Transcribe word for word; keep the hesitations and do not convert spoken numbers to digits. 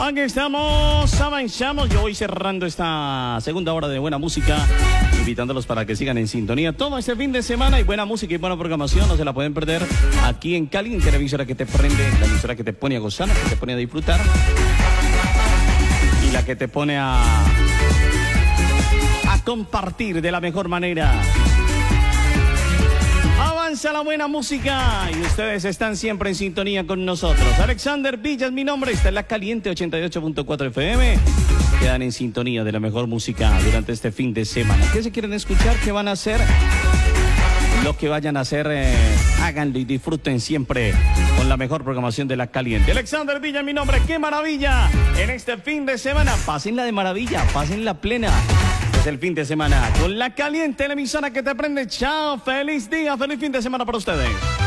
Aquí estamos, avanzamos. Yo voy cerrando esta segunda hora de buena música, invitándolos para que sigan en sintonía todo este fin de semana. Y buena música y buena programación, no se la pueden perder aquí en Cali, en televisora que te prende, la emisora que te pone a gozar, que te pone a disfrutar y la que te pone a, a compartir de la mejor manera. Avanza la buena música y ustedes están siempre en sintonía con nosotros. Alexander Villa es mi nombre, está en La Caliente ochenta y ocho punto cuatro F M. Quedan en sintonía de la mejor música durante este fin de semana. ¿Qué se quieren escuchar? ¿Qué van a hacer? Lo que vayan a hacer, eh, háganlo y disfruten siempre con la mejor programación de La Caliente. Alexander Villa es mi nombre, ¡qué maravilla! En este fin de semana, pásenla de maravilla, pásenla plena. Es el fin de semana con La Caliente, la emisora que te prende. Chao, feliz día, feliz fin de semana para ustedes.